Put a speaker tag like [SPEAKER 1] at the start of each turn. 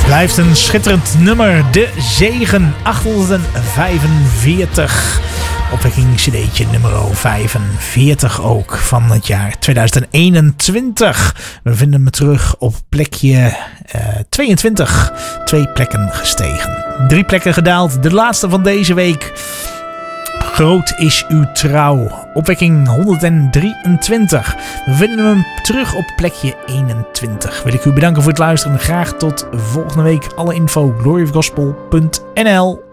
[SPEAKER 1] Blijft een schitterend nummer. De Zegen 845. Opwekking cd'tje nummer 45 ook van het jaar 2021. We vinden hem terug op plekje 22. 2 plekken gestegen. 3 plekken gedaald. De laatste van deze week. Groot is uw trouw. Opwekking 123. We vinden hem terug op plekje 21. Wil ik u bedanken voor het luisteren. Graag tot volgende week. Alle info gloryofgospel.nl.